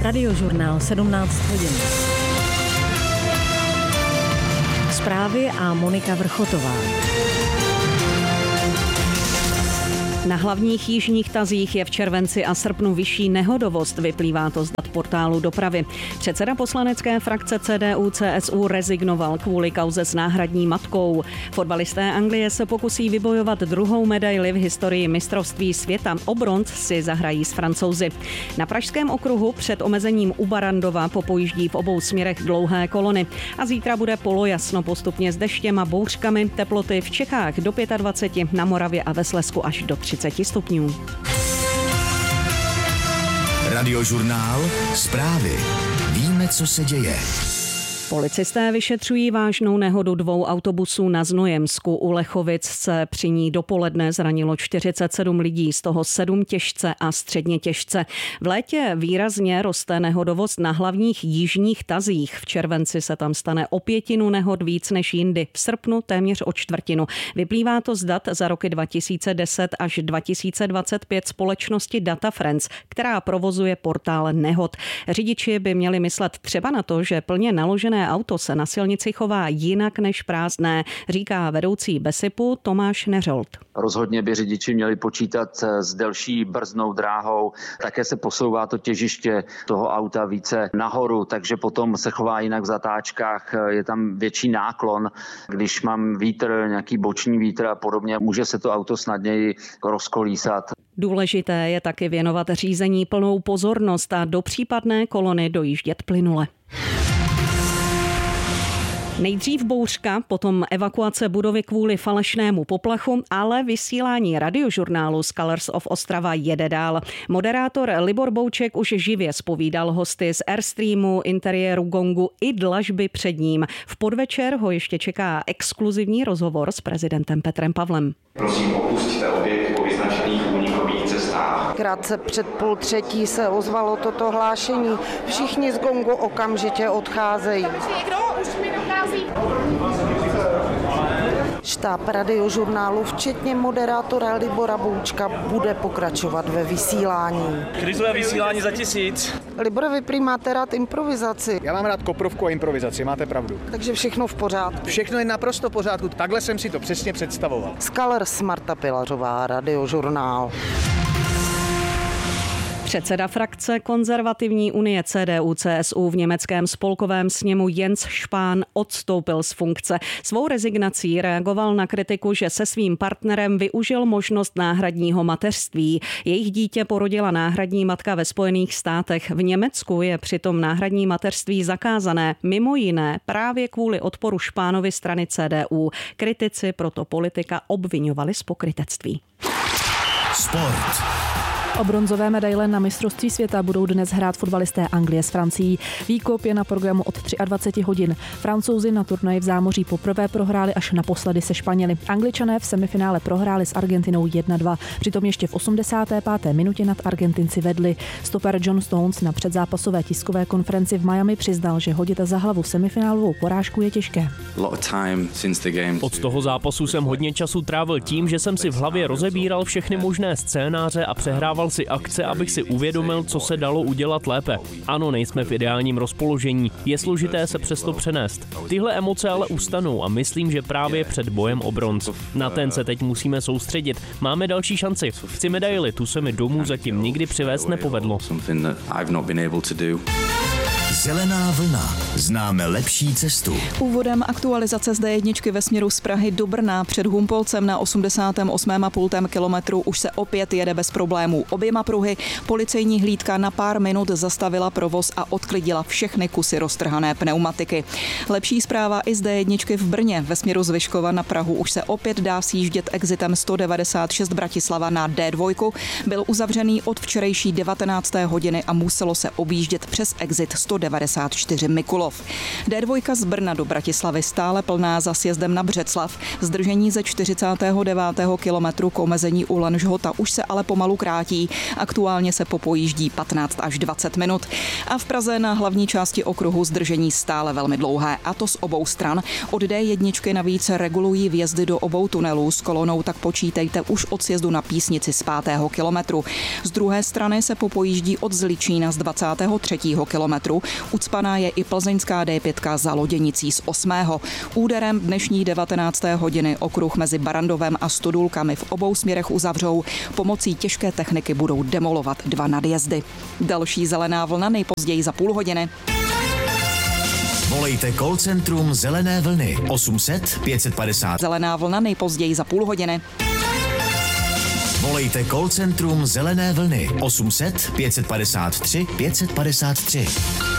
Radiožurnál 17 hodin. Zprávy a Monika Vrchotová. Na hlavních jižních tazích je v červenci a srpnu vyšší nehodovost, vyplývá to z dat portálu Dopravy. Předseda poslanecké frakce CDU-CSU rezignoval kvůli kauze s náhradní matkou. Fotbalisté Anglie se pokusí vybojovat druhou medaili v historii mistrovství světa. O bronz si zahrají s Francouzi. Na Pražském okruhu před omezením u Barandova popojíždí v obou směrech dlouhé kolony. A zítra bude polojasno, postupně s deštěm a bouřkami, teploty v Čechách do 25, na Moravě a ve Slezsku až do 30 stupňů. Radiožurnál, zprávy. Víme, co se děje. Policisté vyšetřují vážnou nehodu 2 autobusů na Znojemsku. U Lechovic se při ní dopoledne zranilo 47 lidí, z toho 7 těžce a středně těžce. V létě výrazně roste nehodovost na hlavních jižních tazích. V červenci se tam stane o 1/5 nehod víc než jindy, v srpnu téměř o 1/4. Vyplývá to z dat za roky 2010 až 2025 společnosti Data Friends, která provozuje portál nehod. Řidiči by měli myslet třeba na to, že plně naložené auto se na silnici chová jinak než prázdné, říká vedoucí BESIPu Tomáš Neřolt. Rozhodně by řidiči měli počítat s delší brzdnou dráhou, také se posouvá to těžiště toho auta více nahoru, takže potom se chová jinak v zatáčkách, je tam větší náklon. Když mám vítr, nějaký boční vítr a podobně, může se to auto snadněji rozkolísat. Důležité je taky věnovat řízení plnou pozornost a do případné kolony dojíždět plynule. Nejdřív bouřka, potom evakuace budovy kvůli falešnému poplachu, ale vysílání radiožurnálu Scholars of Ostrava jede dál. Moderátor Libor Bouček už živě zpovídal hosty z Airstreamu, interiéru Gongu i dlažby před ním. V podvečer ho ještě čeká exkluzivní rozhovor s prezidentem Petrem Pavlem. Prosím, opusťte objekt po vyznačených únikových cestách. Krátce před 2:30 se ozvalo toto hlášení. Všichni z Gongu okamžitě odcházejí. Štáb radiožurnálu, včetně moderátora Libora Boučka, bude pokračovat ve vysílání. Krizové vysílání za 1000. Libor, vy prý máte rád improvizaci. Já mám rád koprovku a improvizaci, máte pravdu. Takže všechno v pořádku. Všechno je naprosto v pořádku, takhle jsem si to přesně představoval. Scholars, Marta Pilařová, radiožurnál. Předseda frakce konzervativní unie CDU-CSU v německém spolkovém sněmu Jens Spahn odstoupil z funkce. Svou rezignací reagoval na kritiku, že se svým partnerem využil možnost náhradního mateřství. Jejich dítě porodila náhradní matka ve Spojených státech. V Německu je přitom náhradní mateřství zakázané, mimo jiné právě kvůli odporu Spahnovy strany CDU. Kritici proto politika obviňovali z pokrytectví. Sport. O bronzové medaile na mistrovství světa budou dnes hrát fotbalisté Anglie s Francií. Výkop je na programu od 23 hodin. Francouzi na turnaji v zámoří poprvé prohráli až naposledy se Španěli. Angličané v semifinále prohráli s Argentinou 1-2. Přitom ještě v 85. minutě nad Argentinci vedli. Stoper John Stones na předzápasové tiskové konferenci v Miami přiznal, že hodit za hlavu semifinálovou porážku je těžké. Od toho zápasu jsem hodně času trávil tím, že jsem si v hlavě rozebíral všechny možné scénáře a přehrával si akce, abych si uvědomil, co se dalo udělat lépe. Ano, nejsme v ideálním rozpoložení, je složité se přesto přenést. Tyhle emoce ale ustanou a myslím, že právě před bojem o bronz. Na ten se teď musíme soustředit. Máme další šanci. Chci medaili, tu se mi domů zatím nikdy přivést nepovedlo. Zelená vlna. Známe lepší cestu. Úvodem aktualizace z D1 ve směru z Prahy do Brna před Humpolcem na 88,5 kilometru už se opět jede bez problémů. Oběma pruhy policejní hlídka na pár minut zastavila provoz a odklidila všechny kusy roztrhané pneumatiky. Lepší zpráva i z D1 v Brně ve směru z Vyškova na Prahu už se opět dá sjíždět exitem 196 Bratislava na D2. Byl uzavřený od včerejší 19. hodiny a muselo se objíždět přes exit 190. 94 Mikulov. D2 z Brna do Bratislavy stále plná za sjezdem na Břeclav. Zdržení ze 49. kilometru k omezení u Lanžhota už se ale pomalu krátí. Aktuálně se popojíždí 15 až 20 minut. A v Praze na hlavní části okruhu zdržení stále velmi dlouhé, a to z obou stran. Od D1 navíc regulují vjezdy do obou tunelů, s kolonou tak počítejte už od sjezdu na Písnici z 5. kilometru. Z druhé strany se popojíždí od Zličína z 23. kilometru. Ucpaná je i plzeňská D5 za Loděnicí z 8. Úderem dnešní 19. hodiny okruh mezi Barandovem a Studulkami v obou směrech uzavřou. Pomocí těžké techniky budou demolovat 2 nadjezdy. Další zelená vlna nejpozději za půl hodiny. Volejte call centrum Zelené vlny 800 550. Zelená vlna nejpozději za půl hodiny. Volejte call centrum Zelené vlny 800 553 553.